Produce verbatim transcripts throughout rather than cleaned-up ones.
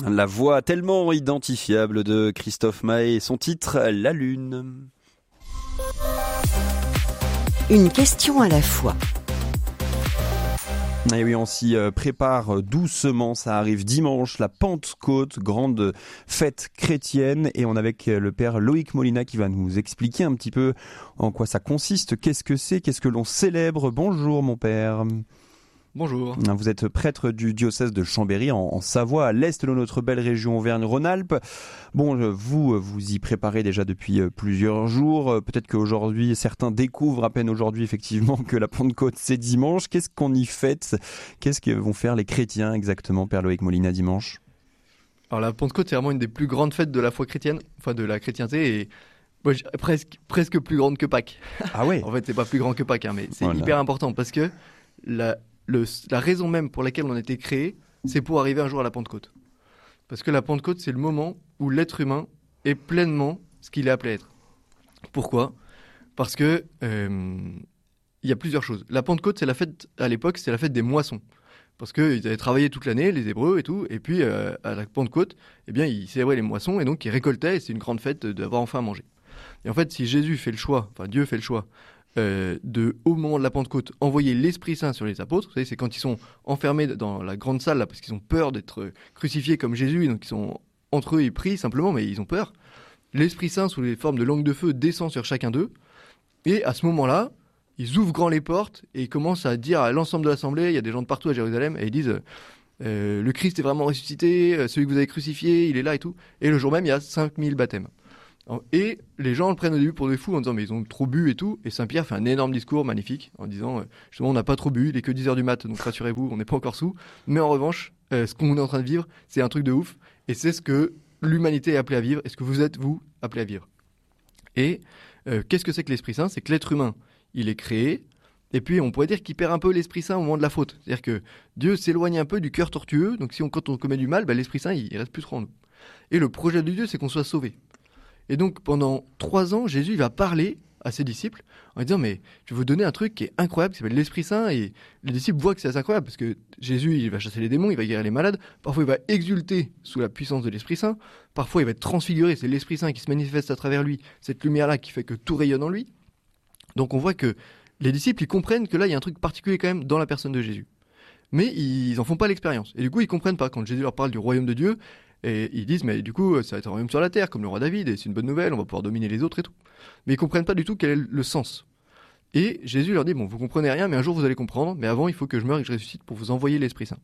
La voix tellement identifiable de Christophe Maé et son titre « La Lune ». Une question à la fois. Et oui, on s'y prépare doucement, ça arrive dimanche, la Pentecôte, grande fête chrétienne, et on est avec le père Loïc Molina qui va nous expliquer un petit peu en quoi ça consiste, qu'est-ce que c'est, qu'est-ce que l'on célèbre. Bonjour mon père. Bonjour. Vous êtes prêtre du diocèse de Chambéry en, en Savoie, à l'est de notre belle région Auvergne-Rhône-Alpes. Bon, vous, vous y préparez déjà depuis plusieurs jours. Peut-être qu'aujourd'hui, certains découvrent à peine aujourd'hui effectivement que la Pentecôte c'est dimanche. Qu'est-ce qu'on y fête ? Qu'est-ce que vont faire les chrétiens exactement, père Loïc Molina, dimanche ? Alors la Pentecôte c'est vraiment une des plus grandes fêtes de la foi chrétienne, enfin de la chrétienté, et moi, presque, presque plus grande que Pâques. Ah ouais. En fait, c'est pas plus grand que Pâques, hein, mais c'est voilà. Hyper important parce que la Le, la raison même pour laquelle on a été créé, c'est pour arriver un jour à la Pentecôte. Parce que la Pentecôte, c'est le moment où l'être humain est pleinement ce qu'il est appelé à être. Pourquoi ? Parce que euh, il y a plusieurs choses. La Pentecôte, c'est la fête, à l'époque, c'est la fête des moissons. Parce qu'ils avaient travaillé toute l'année, les Hébreux et tout, et puis euh, à la Pentecôte, eh bien, ils célébraient les moissons, et donc ils récoltaient, et c'est une grande fête d'avoir enfin à manger. Et en fait, si Jésus fait le choix, enfin Dieu fait le choix, Euh, de, au moment de la Pentecôte, envoyer l'Esprit Saint sur les apôtres. Vous savez, c'est quand ils sont enfermés dans la grande salle, là, parce qu'ils ont peur d'être crucifiés comme Jésus, donc ils sont entre eux, ils prient simplement, mais ils ont peur. L'Esprit Saint, sous les formes de langue de feu, descend sur chacun d'eux, et à ce moment-là, ils ouvrent grand les portes, et ils commencent à dire à l'ensemble de l'Assemblée, il y a des gens de partout à Jérusalem, et ils disent euh, le Christ est vraiment ressuscité, celui que vous avez crucifié, il est là et tout. Et le jour même, il y a cinq mille baptêmes. Et les gens le prennent au début pour des fous en disant mais ils ont trop bu et tout, et Saint-Pierre fait un énorme discours magnifique en disant euh, justement on n'a pas trop bu, il est que dix heures du mat, donc rassurez-vous, on n'est pas encore sous, mais en revanche euh, ce qu'on est en train de vivre c'est un truc de ouf, et c'est ce que l'humanité est appelée à vivre, et ce que vous êtes vous appelés à vivre. Et euh, qu'est-ce que c'est que l'Esprit Saint ? C'est que l'être humain il est créé, et puis on pourrait dire qu'il perd un peu l'Esprit Saint au moment de la faute, c'est-à-dire que Dieu s'éloigne un peu du cœur tortueux, donc si on, quand on commet du mal, bah, l'Esprit Saint il, il reste plus trop en nous. Et le projet de Dieu c'est qu'on soit sauvé. Et donc, pendant trois ans, Jésus il va parler à ses disciples en disant « Mais je vais vous donner un truc qui est incroyable, qui s'appelle l'Esprit Saint. » Et les disciples voient que c'est assez incroyable parce que Jésus, il va chasser les démons, il va guérir les malades. Parfois, il va exulter sous la puissance de l'Esprit Saint. Parfois, il va être transfiguré. C'est l'Esprit Saint qui se manifeste à travers lui. Cette lumière-là qui fait que tout rayonne en lui. Donc, on voit que les disciples, ils comprennent que là, il y a un truc particulier quand même dans la personne de Jésus. Mais ils n'en font pas l'expérience. Et du coup, ils comprennent pas. Quand Jésus leur parle du royaume de Dieu, et ils disent, mais du coup, ça va être un royaume sur la terre, comme le roi David, et c'est une bonne nouvelle, on va pouvoir dominer les autres et tout. Mais ils comprennent pas du tout quel est le sens. Et Jésus leur dit, bon, vous comprenez rien, mais un jour vous allez comprendre, mais avant, il faut que je meure et que je ressuscite pour vous envoyer l'Esprit Saint.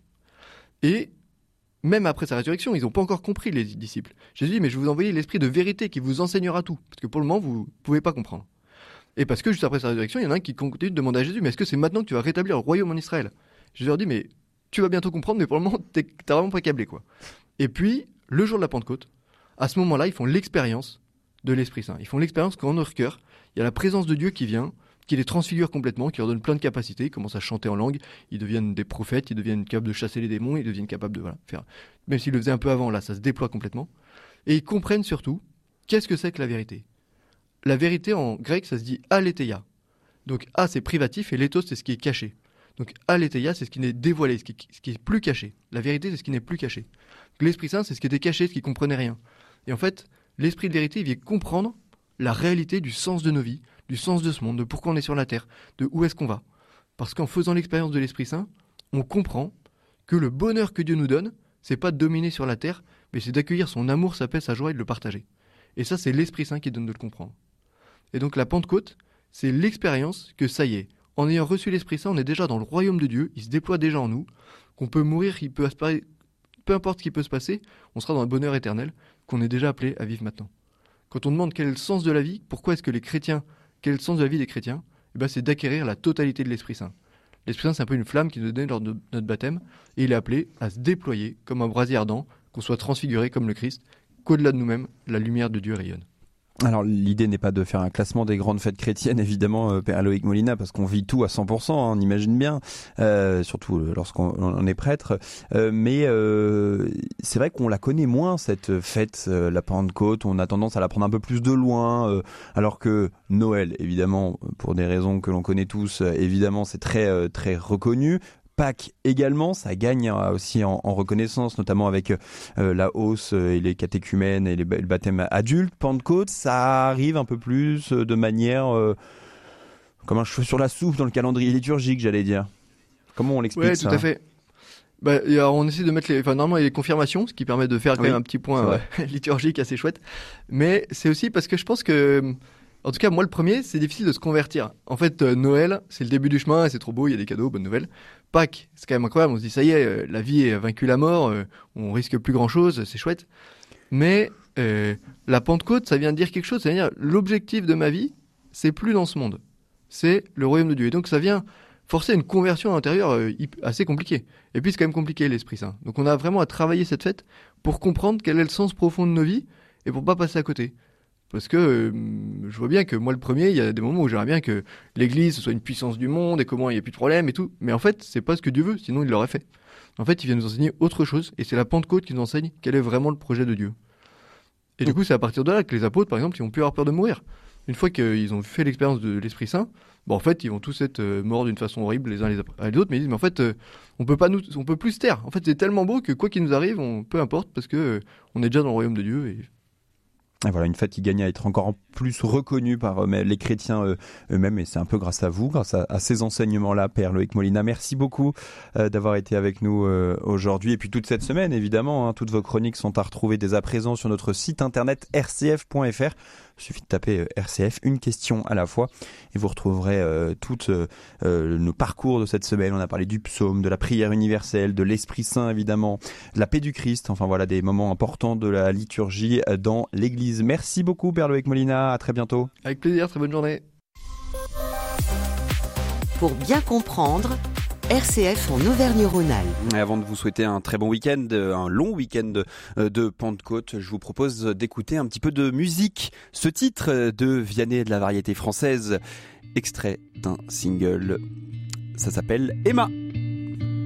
Et même après sa résurrection, ils n'ont pas encore compris, les disciples. Jésus dit, mais je vais vous envoyer l'Esprit de vérité qui vous enseignera tout, parce que pour le moment, vous pouvez pas comprendre. Et parce que juste après sa résurrection, il y en a un qui continue de demander à Jésus, mais est-ce que c'est maintenant que tu vas rétablir le royaume en Israël ? Jésus leur dit, mais tu vas bientôt comprendre, mais pour le moment, t'es, t'as vraiment pas câblé, quoi. Et puis, le jour de la Pentecôte, à ce moment-là, ils font l'expérience de l'Esprit Saint. Ils font l'expérience qu'en leur cœur, il y a la présence de Dieu qui vient, qui les transfigure complètement, qui leur donne plein de capacités. Ils commencent à chanter en langue, ils deviennent des prophètes, ils deviennent capables de chasser les démons, ils deviennent capables de voilà, faire. Même s'ils le faisaient un peu avant, là, ça se déploie complètement. Et ils comprennent surtout qu'est-ce que c'est que la vérité. La vérité en grec, ça se dit aletheia. Donc a c'est privatif et lethos c'est ce qui est caché. Donc aletheia c'est ce qui n'est dévoilé, ce qui, ce qui est plus caché. La vérité c'est ce qui n'est plus caché. Donc, l'Esprit Saint c'est ce qui était caché, ce qui comprenait rien. Et en fait, l'Esprit de vérité il vient comprendre la réalité du sens de nos vies, du sens de ce monde, de pourquoi on est sur la terre, de où est-ce qu'on va. Parce qu'en faisant l'expérience de l'Esprit Saint, on comprend que le bonheur que Dieu nous donne, c'est pas de dominer sur la terre, mais c'est d'accueillir son amour, sa paix, sa joie et de le partager. Et ça, c'est l'Esprit Saint qui donne de le comprendre. Et donc la Pentecôte, c'est l'expérience que ça y est, en ayant reçu l'Esprit Saint, on est déjà dans le royaume de Dieu, il se déploie déjà en nous, qu'on peut mourir, il peut aspirer, peu importe ce qui peut se passer, on sera dans le bonheur éternel, qu'on est déjà appelé à vivre maintenant. Quand on demande quel est le sens de la vie, pourquoi est-ce que les chrétiens, quel est le sens de la vie des chrétiens, eh ben c'est d'acquérir la totalité de l'Esprit Saint. L'Esprit Saint, c'est un peu une flamme qui nous donne lors de notre baptême, et il est appelé à se déployer comme un brasier ardent, qu'on soit transfiguré comme le Christ, qu'au-delà de nous-mêmes, la lumière de Dieu rayonne. Alors l'idée n'est pas de faire un classement des grandes fêtes chrétiennes, évidemment, euh, Père Loïc Molina, parce qu'on vit tout à cent pour cent, hein, on imagine bien, euh, surtout lorsqu'on on est prêtre. Euh, mais euh, c'est vrai qu'on la connaît moins, cette fête, euh, la Pentecôte. On a tendance à la prendre un peu plus de loin, euh, alors que Noël, évidemment, pour des raisons que l'on connaît tous, euh, évidemment, c'est très euh, très reconnu. Pâques également, ça gagne euh, aussi en, en reconnaissance, notamment avec euh, la hausse euh, et les catéchumènes et les, le baptême adulte. Pentecôte, ça arrive un peu plus euh, de manière euh, comme un cheveu sur la soupe dans le calendrier liturgique, j'allais dire. Comment on l'explique Ouais, ça? tout à fait. Bah, et alors on essaie de mettre les, enfin normalement il y a les confirmations, ce qui permet de faire quand Oui, même un petit point c'est vrai. euh, liturgique assez chouette. Mais c'est aussi parce que je pense que, en tout cas moi le premier, c'est difficile de se convertir. En fait, euh, Noël, c'est le début du chemin, c'est trop beau, il y a des cadeaux, bonne nouvelle. Pâques, c'est quand même incroyable, on se dit ça y est, euh, la vie a vaincu la mort, euh, on risque plus grand chose, c'est chouette. Mais euh, la Pentecôte, ça vient dire quelque chose, c'est-à-dire l'objectif de ma vie, c'est plus dans ce monde, c'est le royaume de Dieu. Et donc ça vient forcer une conversion à l'intérieur euh, assez compliquée. Et puis c'est quand même compliqué l'Esprit Saint. Donc on a vraiment à travailler cette fête pour comprendre quel est le sens profond de nos vies et pour pas passer à côté. Parce que euh, je vois bien que moi le premier, il y a des moments où j'aimerais bien que l'Église ce soit une puissance du monde et comment il n'y a plus de problème et tout. Mais en fait, c'est pas ce que Dieu veut, sinon il l'aurait fait. En fait, il vient nous enseigner autre chose et c'est la Pentecôte qui nous enseigne quel est vraiment le projet de Dieu. Et du coup, c'est à partir de là que les apôtres, par exemple, ils ont pu avoir peur de mourir. Une fois qu'ils ont fait l'expérience de l'Esprit Saint, bon, en fait, ils vont tous être euh, morts d'une façon horrible les uns les, après, les autres, mais ils disent, mais en fait, euh, on peut pas nous, on peut plus se taire. En fait, c'est tellement beau que quoi qu'il nous arrive, on, peu importe, parce que euh, on est déjà dans le royaume de Dieu. Et... Et voilà, une fête qui gagne à être encore plus reconnue par euh, les chrétiens euh, eux-mêmes, et c'est un peu grâce à vous, grâce à, à ces enseignements-là, Père Loïc Molina. Merci beaucoup euh, d'avoir été avec nous euh, aujourd'hui, et puis toute cette semaine, évidemment. Hein, toutes vos chroniques sont à retrouver dès à présent sur notre site internet r c f point f r. Il suffit de taper euh, R C F, une question à la fois, et vous retrouverez euh, tous euh, euh, nos parcours de cette semaine. On a parlé du psaume, de la prière universelle, de l'Esprit Saint, évidemment, de la paix du Christ, enfin voilà, des moments importants de la liturgie dans l'Église. Merci beaucoup, Père Loïc Molina, à très bientôt. Avec plaisir, très bonne journée. Pour bien comprendre, R C F en Auvergne-Rhône-Alpes. Et avant de vous souhaiter un très bon week-end, un long week-end de, de Pentecôte, je vous propose d'écouter un petit peu de musique. Ce titre de Vianney de la variété française, extrait d'un single, ça s'appelle Emma.